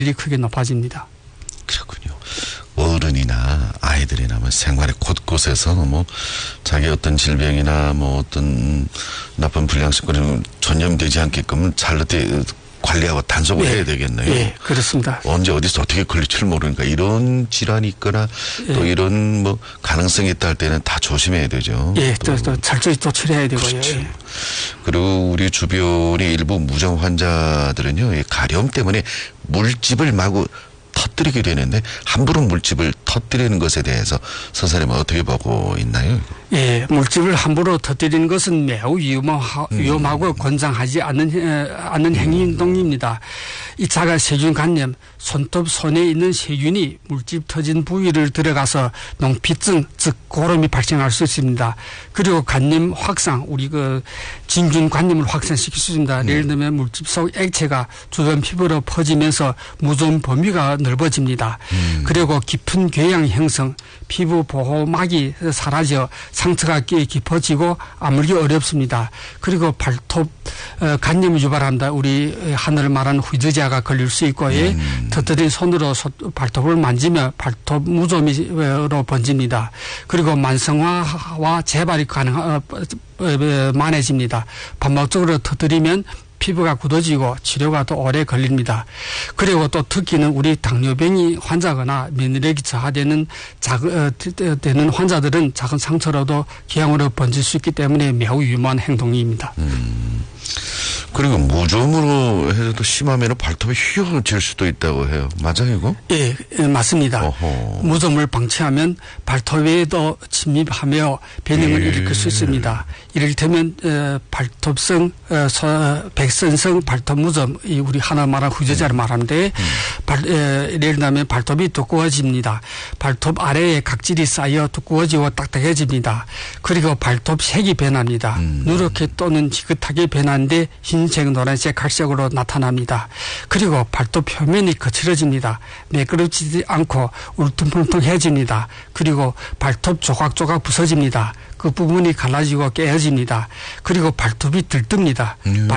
크게 높아집니다. 그렇군요. 어른이나 아이들이나 뭐 생활의 곳곳에서 뭐 자기 어떤 질병이나 뭐 어떤 나쁜 불량식권이 전염되지 않게끔 잘 관리하고 단속을 해야 되겠네요. 예, 그렇습니다. 언제 어디서 어떻게 걸릴지를 모르니까 이런 질환이 있거나 또 이런 뭐 가능성이 있다 할 때는 다 조심해야 되죠. 예, 또 철저히 또 치료해야 되고요. 그렇죠. 예. 그리고 우리 주변의 일부 무증 환자들은요, 이 가려움 때문에 물집을 마구 터뜨리게 되는데 함부로 물집을 터뜨리는 것에 대해서 선생님은 어떻게 보고 있나요? 예, 물집을 함부로 터뜨리는 것은 매우 위험하고 권장하지 않는 행동입니다. 이 자가 세균 감염, 손톱, 손에 있는 세균이 물집 터진 부위를 들어가서 농피증, 즉 고름이 발생할 수 있습니다. 그리고 감염 확산, 우리 진균 감염을 확산시킬 수 있습니다. 예를 들면 물집 속 액체가 주변 피부로 퍼지면서 무좀 범위가 넓어집니다. 그리고 깊은 궤양 형성, 피부 보호막이 사라져 상처가 깊어지고 아물기 어렵습니다. 그리고 발톱 감염을 유발한다. 우리 하늘 말하는 휘드자가 걸릴 수 있고 터뜨린 손으로 발톱을 만지며 발톱 무좀으로 번집니다. 그리고 만성화와 재발이 만해집니다. 반복적으로 터뜨리면 피부가 굳어지고 치료가 더 오래 걸립니다. 그리고 또 특히는 우리 당뇨병이 환자거나 면역력이 저하되는 되는 환자들은 작은 상처로도 궤양으로 번질 수 있기 때문에 매우 위험한 행동입니다. 그리고 무좀으로 해도 심하면 발톱에 휘어질 수도 있다고 해요. 맞아요, 이거? 예, 맞습니다. 어허. 무좀을 방치하면 발톱에도 침입하며 변형을 일으킬 수 있습니다. 이를테면 발톱성 백선성 발톱 무좀, 우리 하나 말하는 후저자를 말하는데 예를 들면 발톱이 두꺼워집니다. 발톱 아래에 각질이 쌓여 두꺼워지고 딱딱해집니다. 그리고 발톱 색이 변합니다. 누렇게 또는 지긋하게 변하는데 흰색, 노란색, 갈색으로 나타납니다. 그리고 발톱 표면이 거칠어집니다. 매끄럽지 않고 울퉁불퉁해집니다. 그리고 발톱 조각조각 부서집니다. 그 부분이 갈라지고 깨어집니다. 그리고 발톱이 들뜹니다.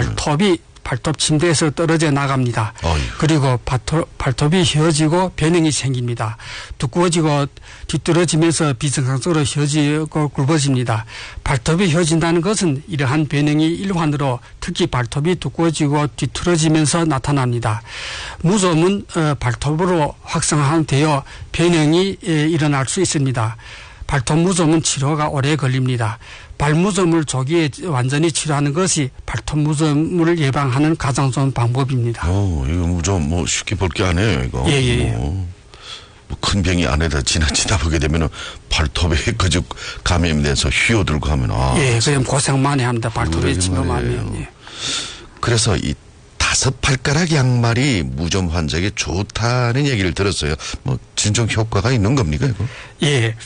발톱 침대에서 떨어져 나갑니다. 그리고 발톱이 휘어지고 변형이 생깁니다. 두꺼워지고 뒤떨어지면서 비정상적으로 휘어지고 굵어집니다. 발톱이 휘어진다는 것은 이러한 변형이 일환으로 특히 발톱이 두꺼워지고 뒤틀어지면서 나타납니다. 무좀은 발톱으로 확산되어 변형이 일어날 수 있습니다. 발톱 무좀은 치료가 오래 걸립니다. 발무좀을 조기에 완전히 치료하는 것이 발톱 무좀을 예방하는 가장 좋은 방법입니다. 이거 무좀 쉽게 볼 게 아니에요, 이거. 예. 큰 병이 안에다 지나치다 보게 되면은 발톱에 감염이 돼서 휘어들고 하면 예, 그럼 고생 많이 합니다. 발톱에 침범하면. 예. 그래서 이 5발가락 양말이 무좀 환자에게 좋다는 얘기를 들었어요. 진정 효과가 있는 겁니까, 이거? 예.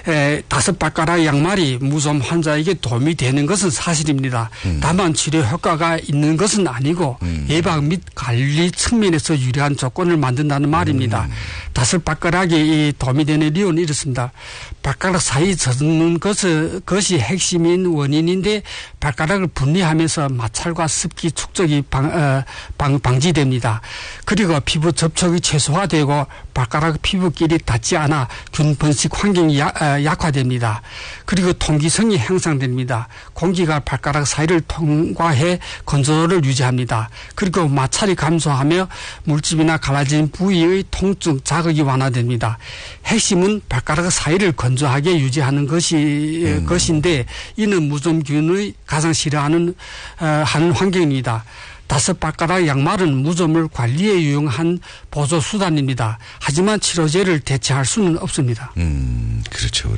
5발가락 양말이 무좀 환자에게 도움이 되는 것은 사실입니다. 다만 치료 효과가 있는 것은 아니고 예방 및 관리 측면에서 유리한 조건을 만든다는 말입니다. 5발가락이 도움이 되는 이유는 이렇습니다. 발가락 사이 젖는 것이 핵심인 원인인데 발가락을 분리하면서 마찰과 습기 축적이 방지됩니다. 그리고 피부 접촉이 최소화되고 발가락 피부끼리 닿지 않아 균 번식 환경이 약화됩니다. 그리고 통기성이 향상됩니다. 공기가 발가락 사이를 통과해 건조를 유지합니다. 그리고 마찰이 감소하며 물집이나 갈라진 부위의 통증, 자극이 완화됩니다. 핵심은 발가락 사이를 건조하게 유지하는 것인데 이는 무좀균의 가장 싫어하는 하는 환경입니다. 5발가락 양말은 무좀을 관리에 유용한 보조 수단입니다. 하지만 치료제를 대체할 수는 없습니다. 그렇죠.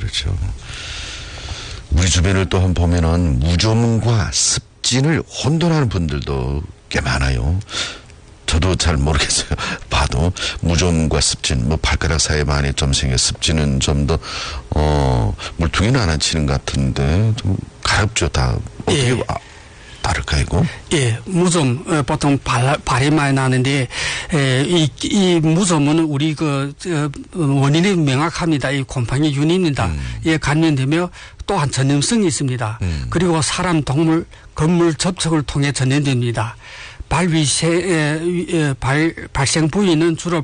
우리 주변을 또 한번 보면은 무좀과 습진을 혼돈하는 분들도 꽤 많아요. 저도 잘 모르겠어요. 봐도 무좀과 습진, 발가락 사이에 많이 좀 생겨 습진은 좀 더 물통에는 안 앉히는 것 같은데 좀 가렵죠. 다 어떻게 다를까 이거? 예, 무좀 보통 발이 많이 나는데 이 무좀은 우리 원인이 명확합니다. 이 곰팡이 윤입니다. 예, 감염되며 또한 전염성이 있습니다. 그리고 사람, 동물, 건물 접촉을 통해 전염됩니다. 발생 부위는 주로